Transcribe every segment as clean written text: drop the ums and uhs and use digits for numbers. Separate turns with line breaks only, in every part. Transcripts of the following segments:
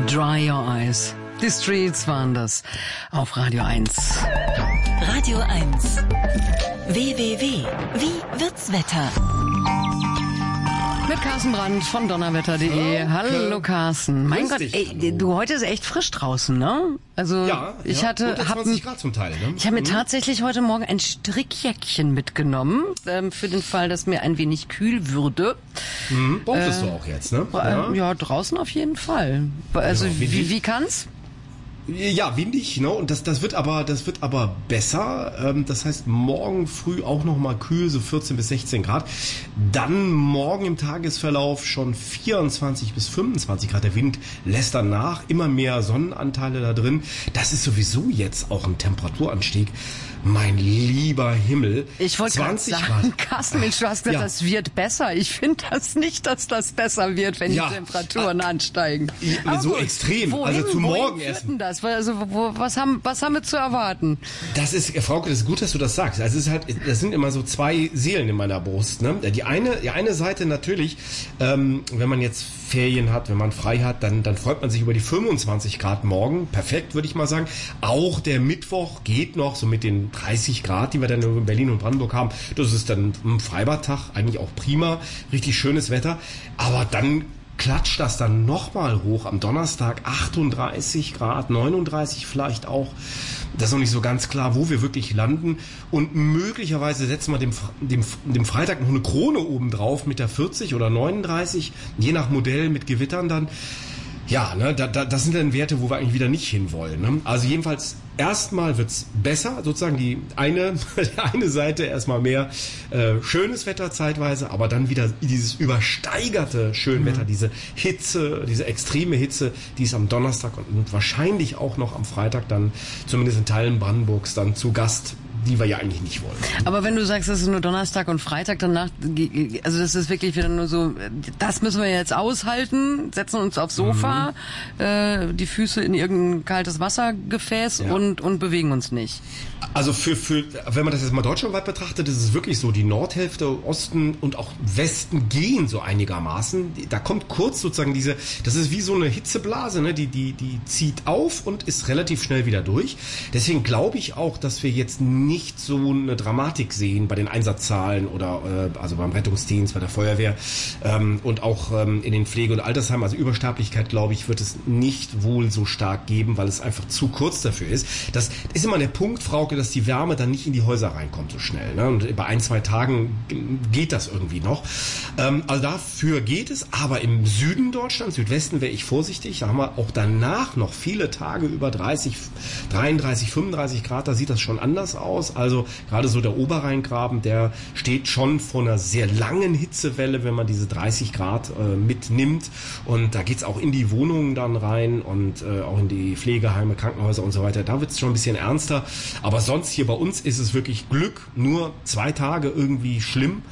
Dry Your Eyes. Die Streets waren das auf Radio 1.
Radio 1. www. Wie wird's Wetter?
Mit Carsten Brandt von donnerwetter.de. Hallo Carsten. Mein Gott, ey, du, heute ist echt frisch draußen, ne? Also ich hatte
unter 20 Grad zum Teil, ne?
Ich habe mir tatsächlich heute Morgen ein Strickjäckchen mitgenommen, für den Fall, dass mir ein wenig kühl würde.
Brauchtest du auch jetzt, ne?
Ja, draußen auf jeden Fall. Also
Ja,
wie kann's?
Ja, windig, ne? Und das wird aber besser. Das heißt, morgen früh auch noch mal kühl, so 14 bis 16 Grad. Dann morgen im Tagesverlauf schon 24 bis 25 Grad. Der Wind lässt dann nach, immer mehr Sonnenanteile da drin. Das ist sowieso jetzt auch ein Temperaturanstieg. Mein lieber Himmel.
Ich wollte gerade sagen, Carsten, Mensch, du hast gesagt, das wird besser. Ich finde das nicht, dass das besser wird, wenn die Temperaturen ansteigen.
So extrem. Also zu morgen erst.
Das? Also, was haben wir zu erwarten?
Das ist, Frauke, das ist gut, dass du das sagst. Also es ist halt, das sind immer so zwei Seelen in meiner Brust. Ne? Die eine Seite natürlich, wenn man jetzt Ferien hat, wenn man frei hat, dann freut man sich über die 25 Grad morgen. Perfekt, würde ich mal sagen. Auch der Mittwoch geht noch so mit den 30 Grad, die wir dann in Berlin und Brandenburg haben. Das ist dann ein Freibadtag, eigentlich auch prima. Richtig schönes Wetter. Aber dann klatscht das dann nochmal hoch am Donnerstag, 38 Grad, 39 vielleicht auch. Das ist noch nicht so ganz klar, wo wir wirklich landen. Und möglicherweise setzen wir dem Freitag noch eine Krone oben drauf mit der 40 oder 39, je nach Modell mit Gewittern dann. Ja, ne, das sind dann Werte, wo wir eigentlich wieder nicht hinwollen. Ne? Also jedenfalls erstmal wird's besser, sozusagen die eine Seite erstmal mehr schönes Wetter zeitweise, aber dann wieder dieses übersteigerte Schönwetter, diese Hitze, diese extreme Hitze, die ist am Donnerstag und wahrscheinlich auch noch am Freitag dann, zumindest in Teilen Brandenburgs, dann zu Gast, die wir ja eigentlich nicht wollen.
Aber wenn du sagst, das ist nur Donnerstag und Freitag, danach, also das ist wirklich wieder nur so, das müssen wir jetzt aushalten, setzen uns aufs Sofa, die Füße in irgendein kaltes Wassergefäß und bewegen uns nicht.
Also wenn man das jetzt mal deutschlandweit betrachtet, ist es wirklich so, die Nordhälfte, Osten und auch Westen gehen so einigermaßen. Da kommt kurz sozusagen das ist wie so eine Hitzeblase, ne? Die zieht auf und ist relativ schnell wieder durch. Deswegen glaube ich auch, dass wir jetzt nicht so eine Dramatik sehen bei den Einsatzzahlen oder also beim Rettungsdienst, bei der Feuerwehr und auch in den Pflege- und Altersheimen. Also Übersterblichkeit, glaube ich, wird es nicht wohl so stark geben, weil es einfach zu kurz dafür ist. Das ist immer der Punkt, Frauke, dass die Wärme dann nicht in die Häuser reinkommt so schnell. Ne? Und bei 1-2 Tagen geht das irgendwie noch. Also dafür geht es. Aber im Süden Deutschlands, Südwesten, wäre ich vorsichtig. Da haben wir auch danach noch viele Tage über 30, 33, 35 Grad. Da sieht das schon anders aus. Also gerade so der Oberrheingraben, der steht schon vor einer sehr langen Hitzewelle, wenn man diese 30 Grad mitnimmt. Und da geht's auch in die Wohnungen dann rein und auch in die Pflegeheime, Krankenhäuser und so weiter. Da wird's schon ein bisschen ernster. Aber sonst hier bei uns ist es wirklich Glück. Nur 2 Tage irgendwie schlimm.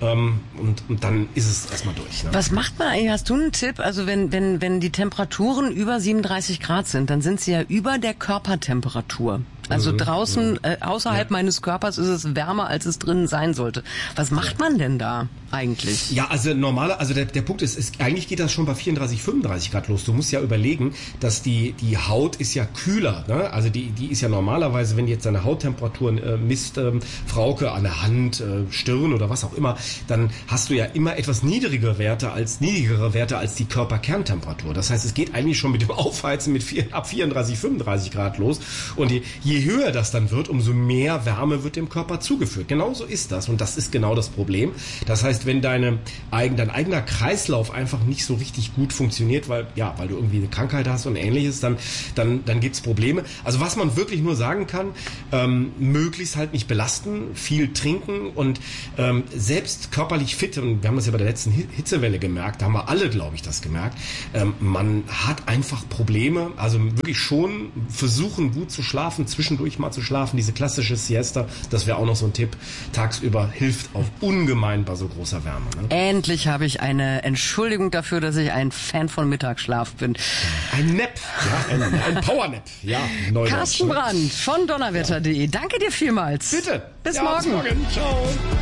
Und dann ist es erstmal durch. Ne?
Was macht man eigentlich? Hast du einen Tipp? Also wenn die Temperaturen über 37 Grad sind, dann sind sie ja über der Körpertemperatur. Also draußen, außerhalb meines Körpers ist es wärmer, als es drinnen sein sollte. Was macht man denn da eigentlich?
Ja, also der Punkt ist, eigentlich geht das schon bei 34, 35 Grad los. Du musst ja überlegen, dass die Haut ist ja kühler. Ne? Also die ist ja normalerweise, wenn du jetzt deine Hauttemperaturen misst, Frauke, an der Hand, Stirn oder was auch immer, dann hast du ja immer etwas niedrigere Werte als die Körperkerntemperatur. Das heißt, es geht eigentlich schon mit dem Aufheizen ab 34, 35 Grad los. Und je höher das dann wird, umso mehr Wärme wird dem Körper zugeführt. Genauso ist das. Und das ist genau das Problem. Das heißt, wenn dein eigener Kreislauf einfach nicht so richtig gut funktioniert, weil du irgendwie eine Krankheit hast und ähnliches, dann gibt's Probleme. Also was man wirklich nur sagen kann, möglichst halt nicht belasten, viel trinken und selbst körperlich fit, und wir haben das ja bei der letzten Hitzewelle gemerkt, da haben wir alle, glaube ich, das gemerkt, man hat einfach Probleme, also wirklich schon versuchen, gut zu schlafen, zwischendurch mal zu schlafen, diese klassische Siesta, das wäre auch noch so ein Tipp, tagsüber hilft auch ungemein bei so großer Wärme. Ne?
Endlich habe ich eine Entschuldigung dafür, dass ich ein Fan von Mittagsschlaf bin.
Ein Nap, ein Powernap, Neudeutsch.
Carsten Brandt von donnerwetter.de. Danke dir vielmals.
Bitte.
Bis morgen.
Bis morgen. Ciao.